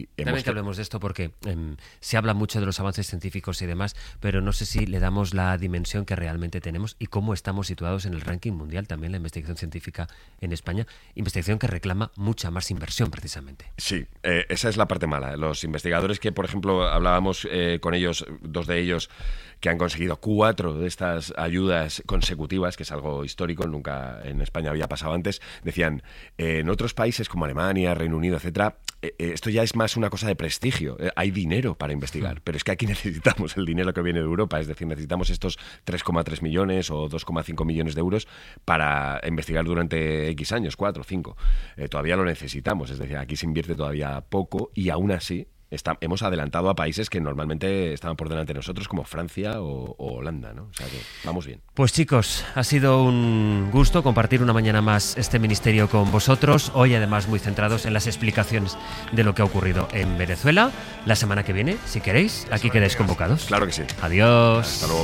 y También que hablemos de esto porque se habla mucho de los avances científicos y demás, pero no sé si le damos la dimensión que realmente tenemos y cómo estamos situados en el ranking mundial también la investigación científica en España, investigación que reclama mucha más inversión precisamente. Sí, esa es la parte mala. Los investigadores que, por ejemplo, hablábamos con ellos, 2 de ellos que han conseguido 4 de estas ayudas consecutivas, que es algo histórico, nunca en España había pasado antes, decían, en otros países como Alemania, Reino Unido, etcétera, esto ya es más una cosa de prestigio. Hay dinero para investigar, pero es que aquí necesitamos el dinero que viene de Europa, es decir, necesitamos estos 3,3 millones o 2,5 millones de euros para investigar durante X años, 4 o 5. Todavía lo necesitamos, es decir, aquí se invierte todavía poco y aún así hemos adelantado a países que normalmente estaban por delante de nosotros, como Francia o Holanda, ¿no? O sea que vamos bien. Pues chicos, ha sido un gusto compartir una mañana más este ministerio con vosotros, hoy además muy centrados en las explicaciones de lo que ha ocurrido en Venezuela. La semana que viene, si queréis, aquí quedáis convocados. Claro que sí. Adiós. Hasta luego.